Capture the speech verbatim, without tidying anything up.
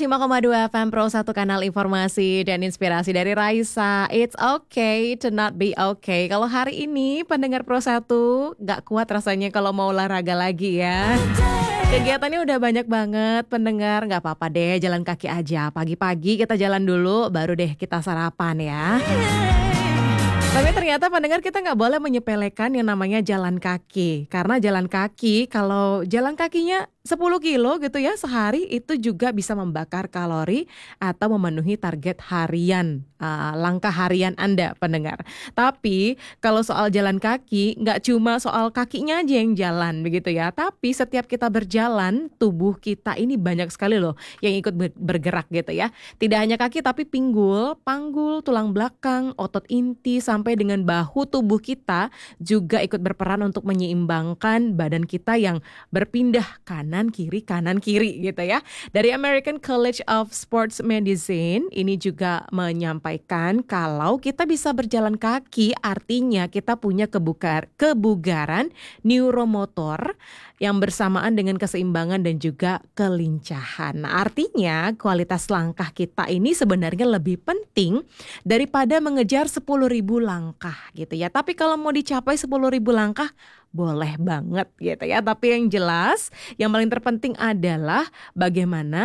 seratus lima koma dua F M Pro satu, kanal informasi dan inspirasi dari Raisa. It's okay to not be okay. Kalau hari ini pendengar Pro satu gak kuat rasanya kalau mau olahraga lagi ya. Kegiatannya udah banyak banget pendengar. Gak apa-apa deh, jalan kaki aja. Pagi-pagi kita jalan dulu, baru deh kita sarapan ya. Tapi ternyata pendengar, kita nggak boleh menyepelekan yang namanya jalan kaki. Karena jalan kaki, kalau jalan kakinya sepuluh kilo gitu ya sehari, itu juga bisa membakar kalori atau memenuhi target harian, uh, langkah harian Anda pendengar. Tapi kalau soal jalan kaki, nggak cuma soal kakinya aja yang jalan begitu ya. Tapi setiap kita berjalan, tubuh kita ini banyak sekali loh yang ikut bergerak gitu ya. Tidak hanya kaki tapi pinggul, panggul, tulang belakang, otot inti, sampai dengan bahu tubuh kita juga ikut berperan untuk menyeimbangkan badan kita yang berpindah kanan kiri kanan kiri gitu ya. Dari American College of Sports Medicine ini juga menyampaikan kalau kita bisa berjalan kaki artinya kita punya kebugar, kebugaran neuromotor yang bersamaan dengan keseimbangan dan juga kelincahan. Nah, artinya kualitas langkah kita ini sebenarnya lebih penting daripada mengejar sepuluh ribu langkah gitu ya. Tapi kalau mau dicapai sepuluh ribu langkah boleh banget gitu ya. Tapi yang jelas yang paling terpenting adalah bagaimana